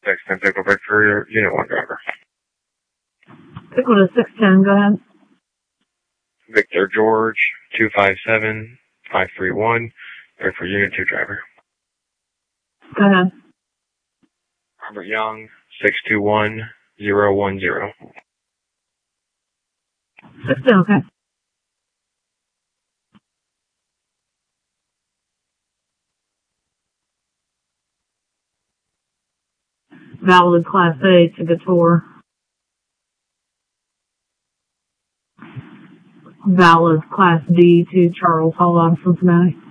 Next time, Pickle Victor, Unit 1 driver. Pickle to 610, go ahead. Victor George, 257531, there for Unit 2 driver. Go ahead. Robert Young, 621010. 610, okay. Valid Class A to Gator. Valid Class D to Charles Hall on Cincinnati.